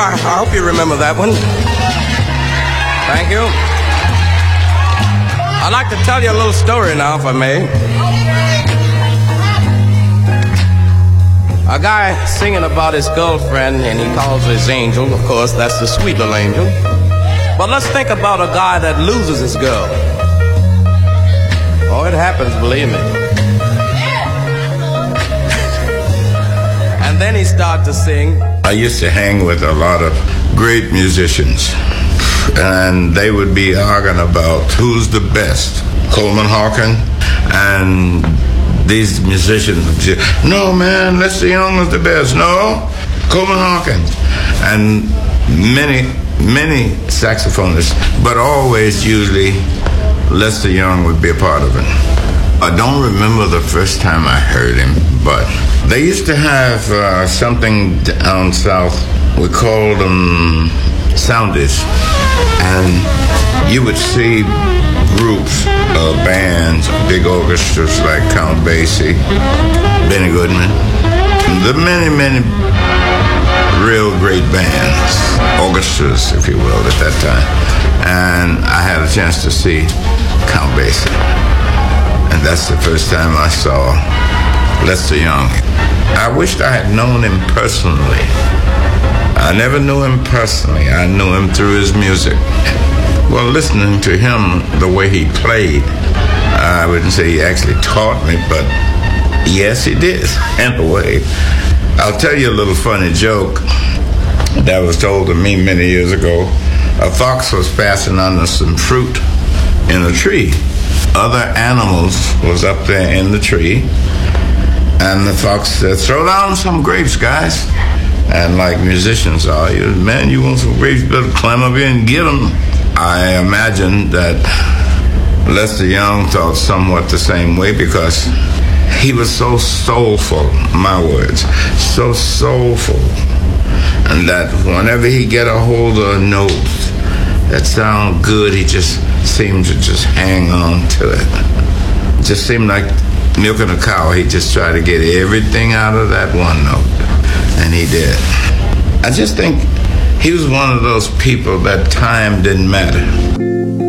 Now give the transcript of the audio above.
I hope you remember that one. Thank you. I'd like to tell you a little story now, if I may. A guy singing about his girlfriend, and he calls her his angel. Of course, that's the sweet little angel. But let's think about a guy that loses his girl. Oh, it happens, believe me. And then he started to sing. I used to hang with a lot of great musicians, and they would be arguing about who's the best, Coleman Hawkins, and these musicians would say, no, man, Lester Young was the best. No, Coleman Hawkins. And many saxophonists, but always usually Lester Young would be a part of it. I don't remember the first time I heard him, but they used to have something down south. We called them soundies, and you would see groups, bands, big orchestras like Count Basie, Benny Goodman, the many real great bands, orchestras, if you will, at that time. And I had a chance to see Count Basie, and that's the first time I saw Lester Young. I wished I had known him personally. I never knew him personally. I knew him through his music. Well, listening to him, the way he played, I wouldn't say he actually taught me, but yes, he did, in a way. I'll tell you a little funny joke that was told to me many years ago. A fox was passing under some fruit in a tree. Other animals was up there in the tree, and the fox said, throw down some grapes, guys. And like musicians are, man, you want some grapes, you better climb up here and get them. I imagine that Lester Young thought somewhat the same way, because he was so soulful, my words, so soulful, and that whenever he get a hold of a note that sound good, he just seemed to just hang on to it. It just seemed like milking a cow. He just tried to get everything out of that one note, and he did. I just think he was one of those people that time didn't matter.